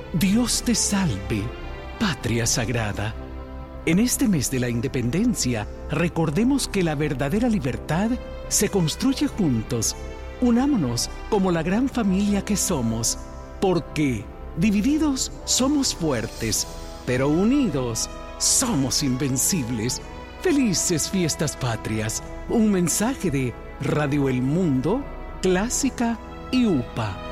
Dios te salve, patria sagrada. En este mes de la independencia, recordemos que la verdadera libertad se construye juntos. Unámonos como la gran familia que somos, porque divididos somos fuertes, pero unidos somos invencibles. Felices fiestas patrias. Un mensaje de Radio El Mundo, Clásica y UPA.